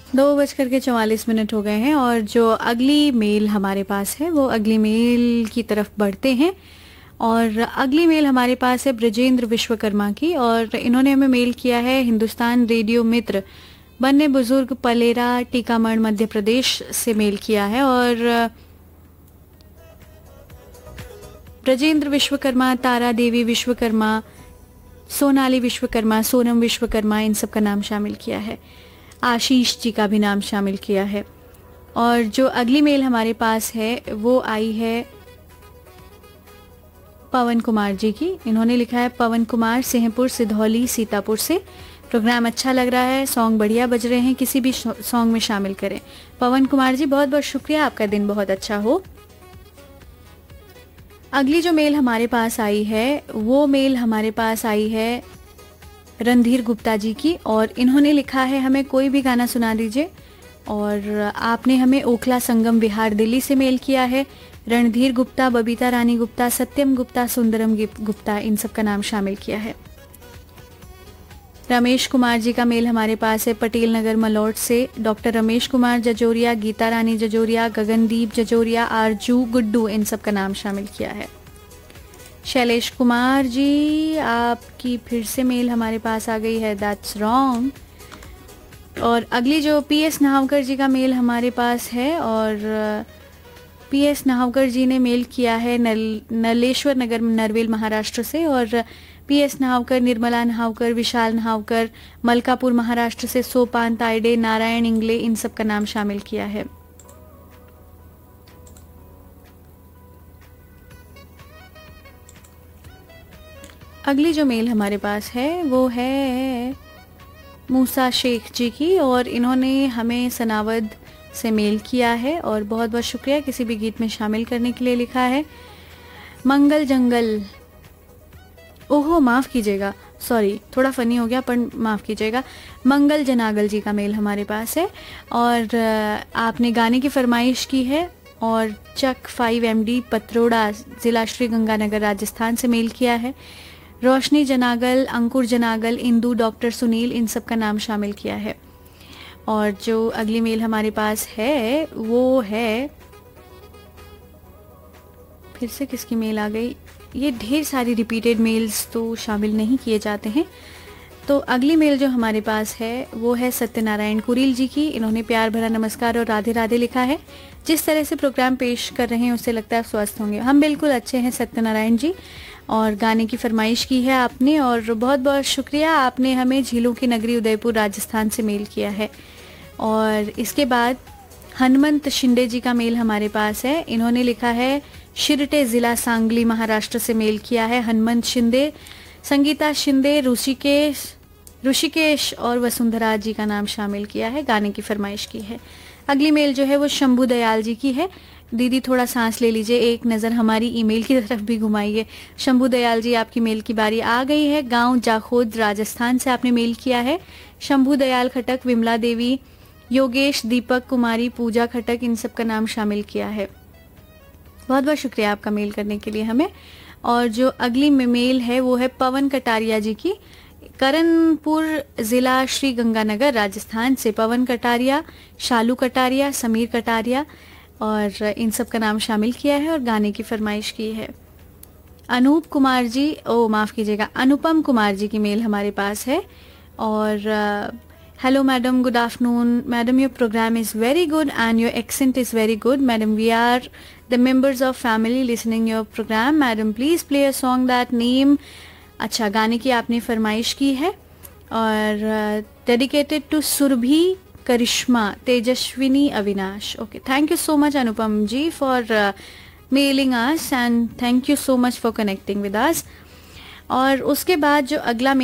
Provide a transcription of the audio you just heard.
2:44 हो गए हैं और जो अगली मेल हमारे पास है वो अगली मेल की तरफ बढ़ते हैं। और अगली मेल हमारे पास है ब्रजेंद्र विश्वकर्मा की, और इन्होंने हमें मेल किया है हिंदुस्तान रेडियो मित्र बन्ने बुजुर्ग पलेरा टीकामण मध्य प्रदेश से मेल किया है। और ब्रजेंद्र विश्वकर्मा, तारा देवी विश्वकर्मा, सोनाली विश्वकर्मा, सोनम विश्वकर्मा, इन सब का नाम शामिल किया है। आशीष जी का भी नाम शामिल किया है। और जो अगली मेल हमारे पास है वो आई है पवन कुमार जी की। इन्होंने लिखा है पवन कुमार, सिंहपुर, सिधौली, सीतापुर से। प्रोग्राम अच्छा लग रहा है, सॉन्ग बढ़िया बज रहे हैं, किसी भी सॉन्ग में शामिल करें। पवन कुमार जी बहुत बहुत शुक्रिया, आपका दिन बहुत अच्छा हो। अगली जो मेल हमारे पास आई है वो मेल हमारे पास आई है रणधीर गुप्ता जी की, और इन्होंने लिखा है हमें कोई भी गाना सुना दीजिए। और आपने हमें ओखला संगम विहार दिल्ली से मेल किया है। रणधीर गुप्ता, बबीता रानी गुप्ता, सत्यम गुप्ता, सुंदरम गुप्ता, इन सब का नाम शामिल किया है। रमेश कुमार जी का मेल हमारे पास है पटेल नगर मलौट से। डॉक्टर रमेश कुमार जजोरिया, गीता रानी जजोरिया, गगनदीप जजोरिया, आरजू, गुड्डू, इन सब का नाम शामिल किया है। शैलेश कुमार जी, आपकी फिर से मेल हमारे पास आ गई है, दैट्स रॉन्ग। और अगली जो पीएस नाहवकर जी का मेल हमारे पास है, और पीएस नाहवकर जी ने मेल किया है नलेश्वर नगर नरवेल महाराष्ट्र से। और पीएस नाहवकर, निर्मला नाहवकर, विशाल नाहवकर, मलकापुर महाराष्ट्र से, सोपान ताइडे, नारायण इंगले, इन सब का नाम शामिल किया है। अगली जो मेल हमारे पास है वो है मूसा शेख जी की, और इन्होंने हमें सनावद से मेल किया है, और बहुत बहुत शुक्रिया, किसी भी गीत में शामिल करने के लिए लिखा है। मंगल जंगल, ओहो माफ़ कीजिएगा, सॉरी थोड़ा फनी हो गया पर माफ़ कीजिएगा। मंगल जनागल जी का मेल हमारे पास है, और आपने गाने की फरमाइश की है, और चक 5MD पत्रोड़ा, ज़िला श्री गंगानगर, राजस्थान से मेल किया है। रोशनी जनागल, अंकुर जनागल, इंदू, डॉक्टर सुनील, इन सब का नाम शामिल किया है। और जो अगली मेल हमारे पास है वो है, फिर से किसकी मेल आ गई, ये ढेर सारी रिपीटेड मेल्स तो शामिल नहीं किए जाते हैं। तो अगली मेल जो हमारे पास है वो है सत्यनारायण कुरील जी की। इन्होंने प्यार भरा नमस्कार और राधे राधे लिखा है। जिस तरह से प्रोग्राम पेश कर रहे हैं उससे लगता है आप स्वस्थ होंगे। हम बिल्कुल अच्छे हैं सत्यनारायण जी, और गाने की फरमाइश की है आपने, और बहुत बहुत शुक्रिया, आपने हमें झीलों की नगरी उदयपुर राजस्थान से मेल किया है। और इसके बाद हनुमंत शिंदे जी का मेल हमारे पास है। इन्होंने लिखा है शिरटे, ज़िला सांगली, महाराष्ट्र से मेल किया है। हनुमंत शिंदे, संगीता शिंदे, ऋषिकेश और वसुंधरा जी का नाम शामिल किया है, गाने की फरमाइश की है। अगली मेल जो है वो शंभू दयाल जी की है। दीदी थोड़ा सांस ले लीजिए, एक नज़र हमारी ईमेल की तरफ भी घुमाइए। शंभू दयाल जी, आपकी मेल की बारी आ गई है। गांव जाखोद, राजस्थान से आपने मेल किया है। शंभू दयाल खटक, विमला देवी, योगेश, दीपक, कुमारी, पूजा खटक, इन सब का नाम शामिल किया है। बहुत बहुत शुक्रिया आपका मेल करने के लिए हमें। और जो अगली मेल है वो है पवन कटारिया जी की, करनपुर, ज़िला श्री गंगानगर, राजस्थान से। पवन कटारिया, शालू कटारिया, समीर कटारिया, और इन सब का नाम शामिल किया है और गाने की फरमाइश की है। अनूप कुमार जी, माफ़ कीजिएगा, अनुपम कुमार जी की मेल हमारे पास है। और hello madam, good afternoon madam, your programme is very good and your accent is very good madam, we are the members of family listening your programme madam, please play a song that name. अच्छा, गाने की आपने फरमाइश की है, और dedicated to Surabhi, Karishma, Tejaswini, Avinash. Okay, thank you so much Anupam ji for mailing us, and thank you so much for connecting with us. और उसके बाद जो अगला